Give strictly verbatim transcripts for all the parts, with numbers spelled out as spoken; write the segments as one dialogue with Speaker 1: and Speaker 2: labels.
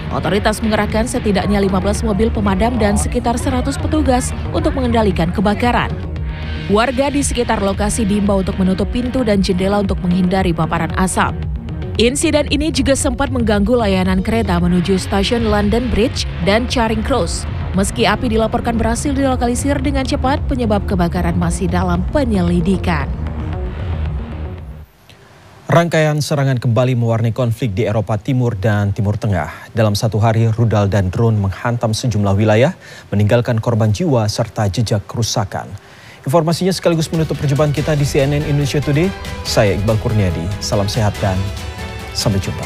Speaker 1: Otoritas mengerahkan setidaknya lima belas mobil pemadam dan sekitar seratus petugas untuk mengendalikan kebakaran. Warga di sekitar lokasi diimbau untuk menutup pintu dan jendela untuk menghindari paparan asap. Insiden ini juga sempat mengganggu layanan kereta menuju stasiun London Bridge dan Charing Cross. Meski api dilaporkan berhasil dilokalisir dengan cepat, penyebab kebakaran masih dalam penyelidikan.
Speaker 2: Rangkaian serangan kembali mewarnai konflik di Eropa Timur dan Timur Tengah. Dalam satu hari, rudal dan drone menghantam sejumlah wilayah, meninggalkan korban jiwa serta jejak kerusakan. Informasinya sekaligus menutup perjumpaan kita di C N N Indonesia Today. Saya Iqbal Kurniadi, salam sehat dan sampai jumpa.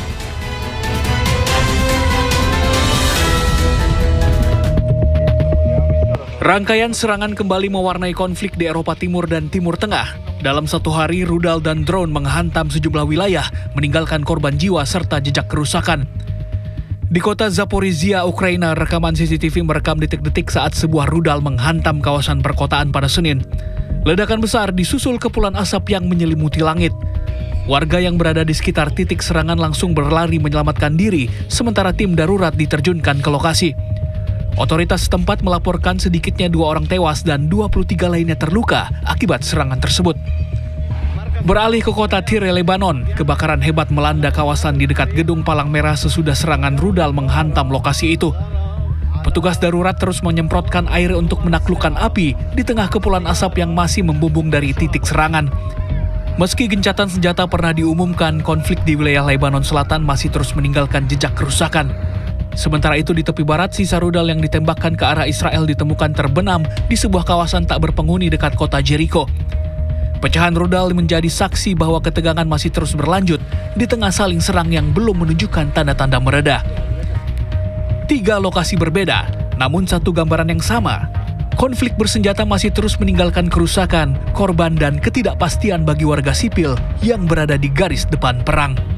Speaker 3: Rangkaian serangan kembali mewarnai konflik di Eropa Timur dan Timur Tengah. Dalam satu hari, rudal dan drone menghantam sejumlah wilayah, meninggalkan korban jiwa serta jejak kerusakan. Di kota Zaporizhia, Ukraina, rekaman C C T V merekam detik-detik saat sebuah rudal menghantam kawasan perkotaan pada Senin. Ledakan besar disusul kepulan asap yang menyelimuti langit. Warga yang berada di sekitar titik serangan langsung berlari menyelamatkan diri, sementara tim darurat diterjunkan ke lokasi. Otoritas setempat melaporkan sedikitnya dua orang tewas dan dua puluh tiga lainnya terluka akibat serangan tersebut. Beralih ke kota Tyre, Lebanon, kebakaran hebat melanda kawasan di dekat Gedung Palang Merah sesudah serangan rudal menghantam lokasi itu. Petugas darurat terus menyemprotkan air untuk menaklukkan api di tengah kepulan asap yang masih membumbung dari titik serangan. Meski gencatan senjata pernah diumumkan, konflik di wilayah Lebanon Selatan masih terus meninggalkan jejak kerusakan. Sementara itu di tepi barat, sisa rudal yang ditembakkan ke arah Israel ditemukan terbenam di sebuah kawasan tak berpenghuni dekat kota Jericho. Pecahan rudal menjadi saksi bahwa ketegangan masih terus berlanjut di tengah saling serang yang belum menunjukkan tanda-tanda mereda. Tiga lokasi berbeda, namun satu gambaran yang sama. Konflik bersenjata masih terus meninggalkan kerusakan, korban dan ketidakpastian bagi warga sipil yang berada di garis depan perang.